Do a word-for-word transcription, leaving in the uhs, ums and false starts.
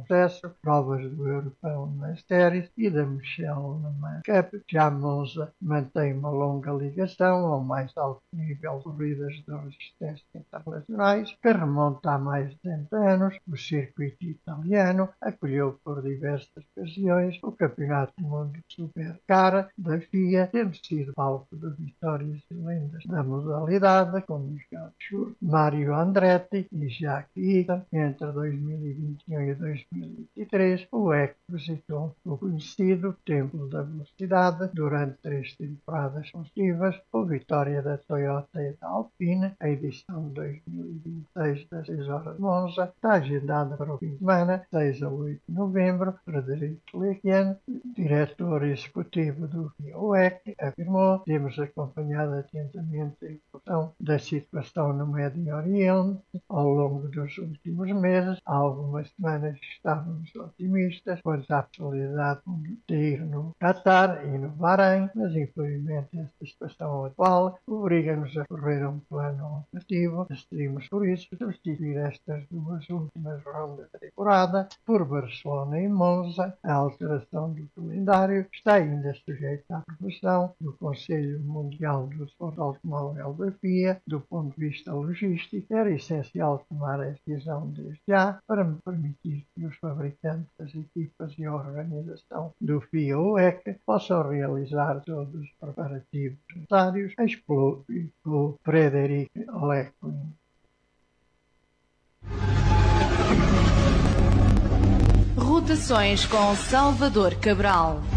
sucesso, provas do Europeu nas séries e da Michelle na Man Cup. Já Monza mantém uma longa ligação ao mais alto nível de corridas de resistência internacionais, que remonta a mais de setenta anos. O circuito italiano acolheu por diversas ocasiões o Campeonato do Mundo de Supercar da F I A, tendo sido palco de vitórias e lendas da modalidade, como Michael Schumacher, Mario Andretti e Jacques Ita. Entre dois mil e vinte e um e dois mil e vinte e três, o E C visitou o conhecido Templo da Velocidade durante três temporadas consecutivas, com vitória da Toyota e da Alpine. A edição de dois mil e vinte e seis das seis horas de Monza está agendada para o fim de semana, seis a oito de novembro. Frederico Schlekian, diretor executivo do F I A O E C, afirmou: temos acompanhado atentamente a evolução da situação no Médio Oriente ao longo dos últimos meses. Há algumas semanas estávamos otimistas quanto à possibilidade de ir no Qatar e no Bahrein, mas infelizmente esta situação atual obriga-nos a correr um plano alternativo. Decidimos por isso substituir estas duas últimas rondas da temporada por Barcelona e Monza. A alteração do calendário está ainda sujeita à aprovação do Conselho Mundial do Desporto Automóvel da F I A. Do ponto de vista logístico, era essencial tomar a decisão desde já para me permitir que os fabricantes, as equipas e a organização do F I A O E C possam realizar todos os preparativos necessários, explicou Frederic Schlekian. Rotações com Salvador Cabral.